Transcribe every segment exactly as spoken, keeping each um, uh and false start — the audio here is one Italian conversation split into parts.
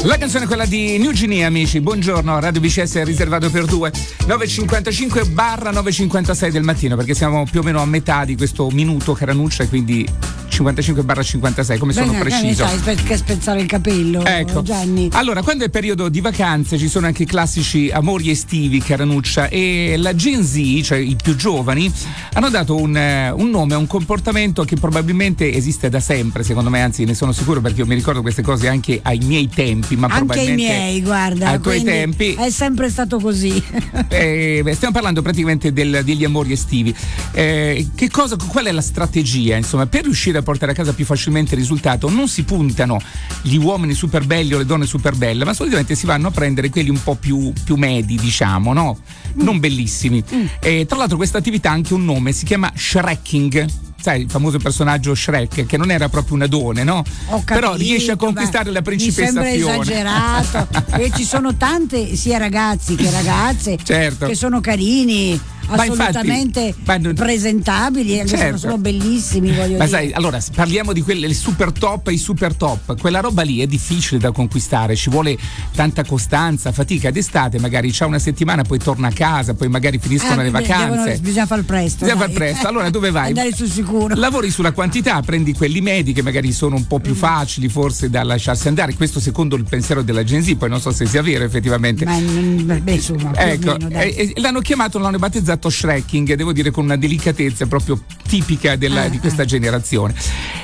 La canzone è quella di New Guinea, amici. Buongiorno, Radio B C S è riservato per due, nove e cinquantacinque barra nove e cinquantasei del mattino, perché siamo più o meno a metà di questo minuto Caranuccia, quindi cinquantacinque barra cinquantasei, come sono Bene, preciso. Sai, perché spezzare il capello, ecco. Gianni. Allora, quando è periodo di vacanze ci sono anche i classici amori estivi, Caranuccia, e la Gen Z, cioè i più giovani, hanno dato un, un nome a un comportamento che probabilmente esiste da sempre, secondo me, anzi ne sono sicuro, perché io mi ricordo queste cose anche ai miei tempi, ma anche probabilmente i miei, guarda, ai tuoi tempi è sempre stato così. eh, stiamo parlando praticamente del, degli amori estivi. Eh, che cosa, qual è la strategia, insomma, per riuscire a portare a casa più facilmente il risultato? Non si puntano gli uomini super belli o le donne super belle, ma solitamente si vanno a prendere quelli un po' più, più medi, diciamo, no? Mm. Non bellissimi. Mm. E tra l'altro questa attività ha anche un nome, si chiama Shrekking. Sai, il famoso personaggio Shrek, che non era proprio un adone, no? Ho capito, però riesce a conquistare beh, la principessa mi Fiona. Esagerato. E ci sono tante sia ragazzi che ragazze, certo, che sono carini, ma assolutamente infatti, ma, presentabili, anche certo, se sono bellissimi, voglio ma dire. sai, allora parliamo di quelle, le super top e i super top. Quella roba lì è difficile da conquistare, ci vuole tanta costanza, fatica. D'estate magari c'ha una settimana, poi torna a casa, poi magari finiscono ah, le vacanze. Devono, bisogna far presto. Bisogna far presto. Allora dove vai? Andare sul sicuro. Lavori sulla quantità, prendi quelli medi che magari sono un po' più facili forse da lasciarsi andare. Questo secondo il pensiero della Gen Z, poi non so se sia vero effettivamente. Ma beh, insomma, ecco, meno, e, e l'hanno chiamato, l'hanno battezzato Shrekking, devo dire con una delicatezza proprio tipica della, ah, di questa ah. generazione.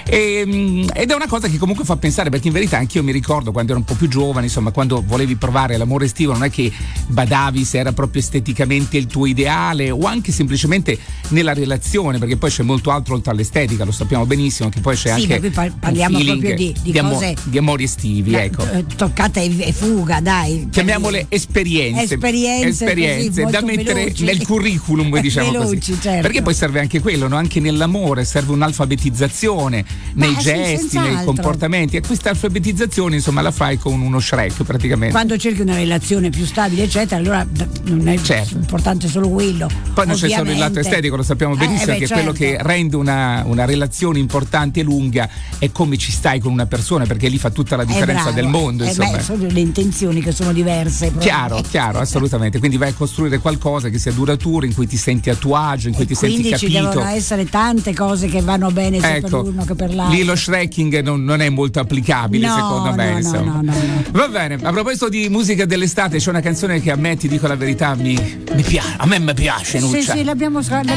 E, ed è una cosa che comunque fa pensare, perché in verità anch'io mi ricordo quando ero un po' più giovane, insomma, quando volevi provare l'amore estivo, non è che badavi se era proprio esteticamente il tuo ideale o anche semplicemente nella relazione, perché poi c'è molto altro oltre all'estetica, lo sappiamo benissimo, che poi c'è sì, anche qui parliamo proprio di, di, di, cose amo, di amori estivi, da, ecco. toccata e fuga, dai. Chiamiamole esperienze. Esperienze, esperienze così, da mettere veloci. nel curriculum, diciamo veloci, così. Certo. Perché poi serve anche quello, no? Anche nell'amore serve un'alfabetizzazione nei Beh, gesti, sì, nei comportamenti, e questa alfabetizzazione insomma la fai con uno Shrek praticamente. Quando cerchi una relazione più stabile eccetera, allora non è certo. importante solo quello. Poi non c'è solo il lato estetico, lo sappiamo benissimo, eh, beh, che certo. quello che rende una, una relazione importante e lunga è come ci stai con una persona, perché lì fa tutta la differenza del mondo, eh, insomma. Beh, sono le intenzioni che sono diverse. Chiaro, chiaro, assolutamente. Quindi vai a costruire qualcosa che sia duraturo, in cui ti senti a tuo agio, in cui e ti senti capito. Quindi ci devono essere tante cose che vanno bene sia ecco, per l'uno che per l'altro. Lì lo Shrekking non, non è molto applicabile, no, secondo me. No, insomma. no, no, no. Va bene, a proposito di musica dell'estate, c'è una canzone che a me, ti dico la verità, mi, mi piace. A me mi piace, Nuccia. Sì, sì, l'abbiamo